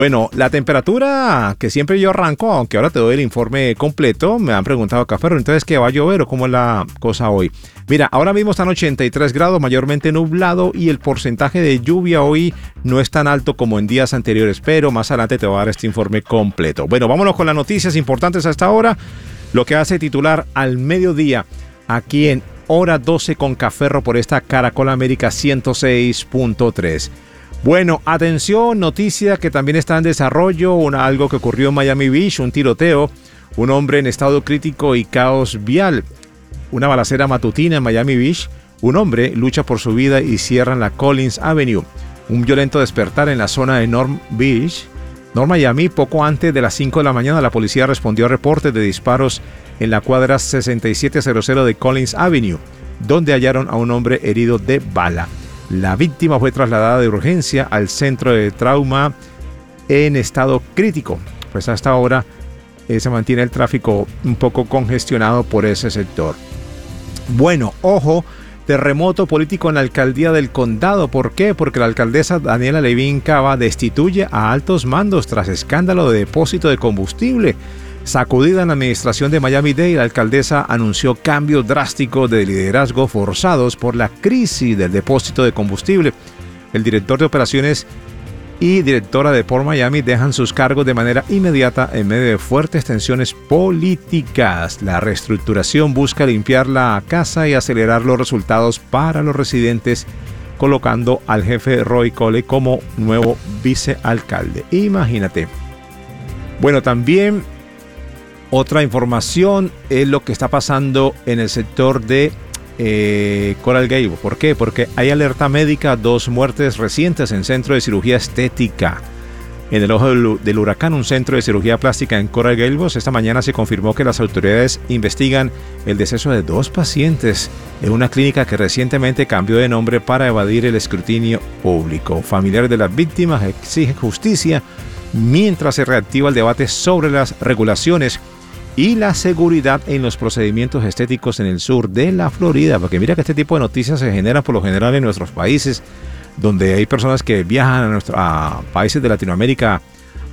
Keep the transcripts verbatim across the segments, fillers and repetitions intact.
Bueno, la temperatura que siempre yo arranco, aunque ahora te doy el informe completo, me han preguntado, Caferro, entonces ¿qué va a llover o cómo es la cosa hoy? Mira, ahora mismo están ochenta y tres grados, mayormente nublado, y el porcentaje de lluvia hoy no es tan alto como en días anteriores, pero más adelante te voy a dar este informe completo. Bueno, vámonos con las noticias importantes hasta ahora, lo que hace titular al mediodía aquí en Hora doce con Caferro por esta Caracol América ciento seis punto tres. Bueno, atención, noticia que también está en desarrollo, una, algo que ocurrió en Miami Beach, un tiroteo, un hombre en estado crítico y caos vial. Una balacera matutina en Miami Beach, un hombre lucha por su vida y cierran la Collins Avenue. Un violento despertar en la zona de North Beach, North Miami, poco antes de las cinco de la mañana, la policía respondió a reportes de disparos en la cuadra sesenta y siete cero cero de Collins Avenue, donde hallaron a un hombre herido de bala. La víctima fue trasladada de urgencia al centro de trauma en estado crítico. Pues hasta ahora eh, se mantiene el tráfico un poco congestionado por ese sector. Bueno, ojo, terremoto político en la alcaldía del condado. ¿Por qué? Porque la alcaldesa Daniela Levin Cava destituye a altos mandos tras escándalo de depósito de combustible. Sacudida en la administración de Miami-Dade, la alcaldesa anunció cambios drásticos de liderazgo forzados por la crisis del depósito de combustible. El director de operaciones y directora de Port Miami dejan sus cargos de manera inmediata en medio de fuertes tensiones políticas. La reestructuración busca limpiar la casa y acelerar los resultados para los residentes, colocando al jefe Roy Cole como nuevo vicealcalde. Imagínate. Bueno, también otra información es lo que está pasando en el sector de eh, Coral Gables. ¿Por qué? Porque hay alerta médica, dos muertes recientes en centro de cirugía estética. En el ojo del, del huracán, un centro de cirugía plástica en Coral Gables, esta mañana se confirmó que las autoridades investigan el deceso de dos pacientes en una clínica que recientemente cambió de nombre para evadir el escrutinio público. Familiares de las víctimas exigen justicia mientras se reactiva el debate sobre las regulaciones y la seguridad en los procedimientos estéticos en el sur de la Florida, porque mira que este tipo de noticias se generan por lo general en nuestros países, donde hay personas que viajan a, nuestro, a países de Latinoamérica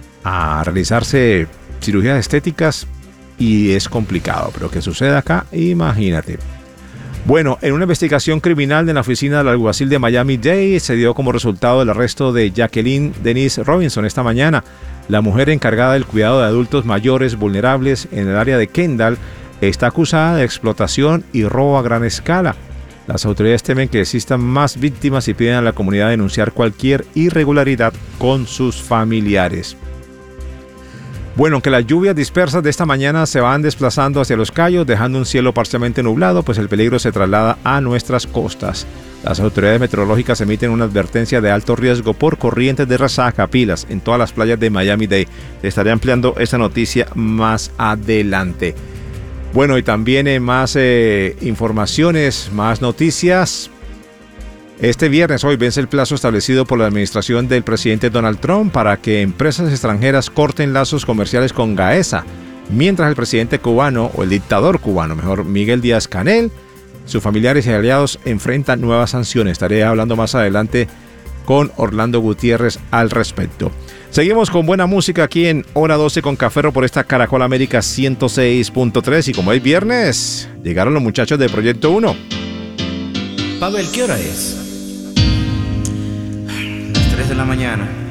a realizarse cirugías estéticas y es complicado, pero que sucede acá, imagínate. Bueno, en una investigación criminal de la oficina del alguacil de Miami-Dade se dio como resultado el arresto de Jacqueline Denise Robinson esta mañana. La mujer encargada del cuidado de adultos mayores vulnerables en el área de Kendall está acusada de explotación y robo a gran escala. Las autoridades temen que existan más víctimas y piden a la comunidad denunciar cualquier irregularidad con sus familiares. Bueno, aunque las lluvias dispersas de esta mañana se van desplazando hacia los cayos, dejando un cielo parcialmente nublado, pues el peligro se traslada a nuestras costas. Las autoridades meteorológicas emiten una advertencia de alto riesgo por corrientes de resaca, pilas en todas las playas de Miami-Dade. Te estaré ampliando esta noticia más adelante. Bueno, y también eh, más eh, informaciones, más noticias. Este viernes, hoy, vence el plazo establecido por la administración del presidente Donald Trump para que empresas extranjeras corten lazos comerciales con Gaesa, mientras el presidente cubano, o el dictador cubano, mejor, Miguel Díaz-Canel, sus familiares y aliados enfrentan nuevas sanciones. Estaré hablando más adelante con Orlando Gutiérrez al respecto. Seguimos con buena música aquí en Hora doce con Caferro por esta Caracol América ciento seis punto tres. Y como es viernes, llegaron los muchachos de Proyecto uno. Pavel, ¿qué hora es? Las tres de la mañana.